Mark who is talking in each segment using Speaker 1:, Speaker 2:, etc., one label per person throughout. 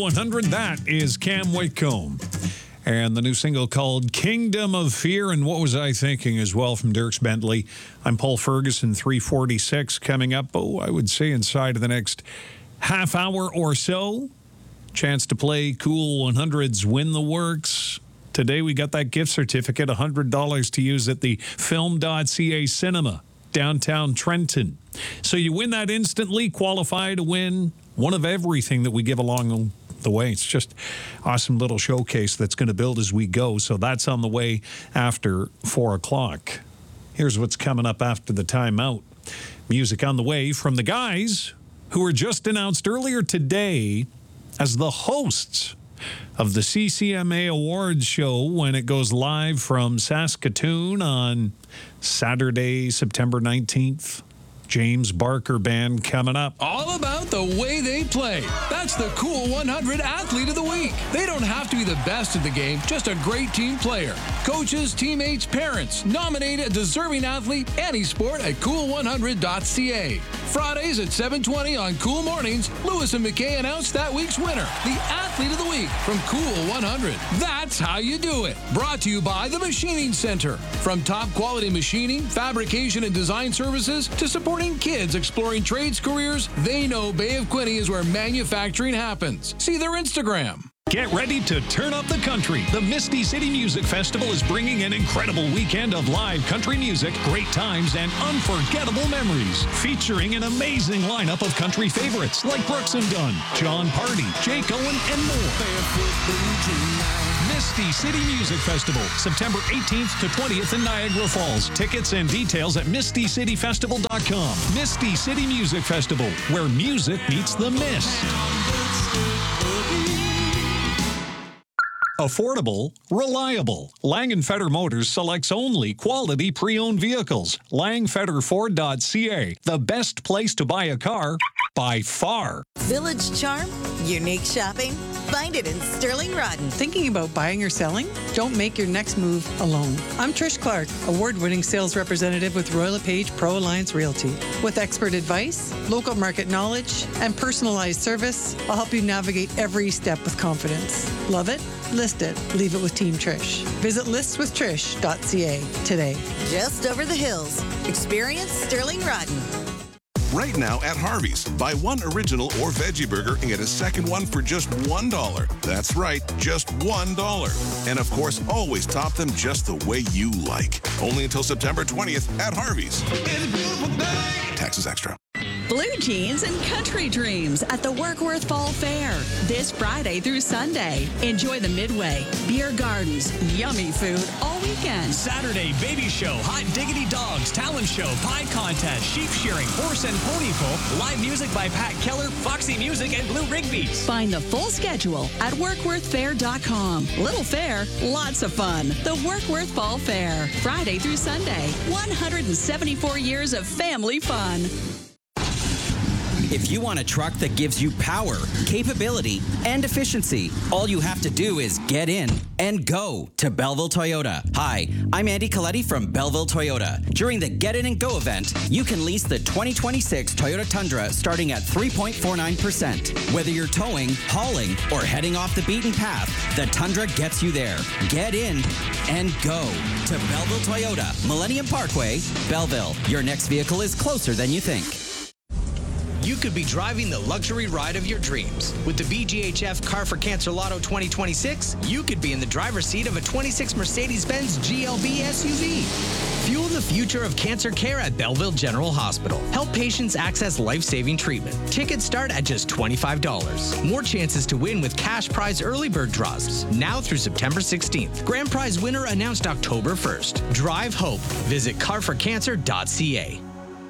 Speaker 1: 100. That is Cam Whitcomb. And the new single called Kingdom of Fear. And what was I thinking as well from Dierks Bentley? I'm Paul Ferguson, 346 coming up. Oh, I would say inside of the next half hour or so. Chance to play Cool 100's Win the Works. Today we got that gift certificate, $100 to use at the Film.ca Cinema, downtown Trenton. So you win that instantly, qualify to win one of everything that we give along the way. It's just awesome little showcase that's going to build as we go. So that's on the way after 4 o'clock. Here's what's coming up after the timeout. Music on the way from the guys who were just announced earlier today as the hosts of the CCMA Awards show when it goes live from Saskatoon on Saturday, September 19th. James Barker Band coming up.
Speaker 2: All about the way they play. That's the Cool 100 Athlete of the Week. They don't have to be the best at the game, just a great team player. Coaches, teammates, parents, nominate a deserving athlete, any sport at cool100.ca. Fridays at 7:20 on Cool Mornings, Lewis and McKay announced that week's winner, the Athlete of the Week from Cool 100. That's how you do it. Brought to you by the Machining Center. From top quality machining, fabrication, and design services to supporting kids exploring trades careers, they know Bay of Quinte is where manufacturing happens. See their Instagram.
Speaker 1: Get ready to turn up the country. The Misty City Music Festival is bringing an incredible weekend of live country music, great times, and unforgettable memories. Featuring an amazing lineup of country favorites like Brooks and Dunn, John Party, Jake Owen, and more. Misty City Music Festival, September 18th to 20th in Niagara Falls. Tickets and details at mistycityfestival.com. Misty City Music Festival, where music meets the mist. Affordable, reliable. Langenfetter Motors selects only quality pre-owned vehicles. LangfetterFord.ca, the best place to buy a car by far.
Speaker 3: Village charm, unique shopping. Find it in Sterling Rodden.
Speaker 4: Thinking about buying or selling? Don't make your next move alone. I'm Trish Clark, award-winning sales representative with Royal LePage Pro Alliance Realty. With expert advice, local market knowledge, and personalized service, I'll help you navigate every step with confidence. Love it? List it. Leave it with Team Trish. Visit listwithtrish.ca today.
Speaker 3: Just over the hills. Experience Sterling Rodden.
Speaker 5: Right now at Harvey's, buy one original or veggie burger and get a second one for just $1. That's right, just $1. And of course, always top them just the way you like. Only until September 20th at Harvey's. It's a beautiful day. Taxes extra.
Speaker 6: Blue Jeans and Country Dreams at the Workworth Fall Fair this Friday through Sunday. Enjoy the Midway, beer gardens, yummy food all weekend.
Speaker 7: Saturday, baby show, hot diggity dogs, talent show, pie contest, sheep shearing, horse and pony pull, live music by Pat Keller, Foxy Music, and Blue Rigby's.
Speaker 6: Find the full schedule at WorkworthFair.com. Little fair, lots of fun. The Workworth Fall Fair, Friday through Sunday. 174 years of family fun.
Speaker 8: If you want a truck that gives you power, capability, and efficiency, all you have to do is get in and go to Belleville Toyota. Hi, I'm Andy Coletti from Belleville Toyota. During the Get In and Go event, you can lease the 2026 Toyota Tundra starting at 3.49%. Whether you're towing, hauling, or heading off the beaten path, the Tundra gets you there. Get in and go to Belleville Toyota, Millennium Parkway, Belleville. Your next vehicle is closer than you think.
Speaker 7: You could be driving the luxury ride of your dreams. With the BGHF Car for Cancer Lotto 2026, you could be in the driver's seat of a 26 Mercedes-Benz GLB SUV. Fuel the future of cancer care at Belleville General Hospital. Help patients access life-saving treatment. Tickets start at just $25. More chances to win with cash prize early bird draws, now through September 16th. Grand prize winner announced October 1st. Drive hope. Visit carforcancer.ca.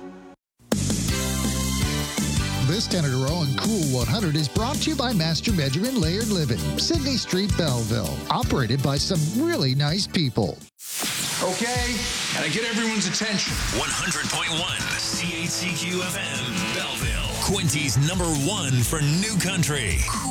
Speaker 9: This 10 in a row on Cool 100 is brought to you by Master Bedroom and Layered Living, Sydney Street, Belleville. Operated by some really nice people.
Speaker 10: Okay, and I get everyone's attention.
Speaker 11: 100.1 CHCQ FM, Belleville. Quinty's #1 for new country.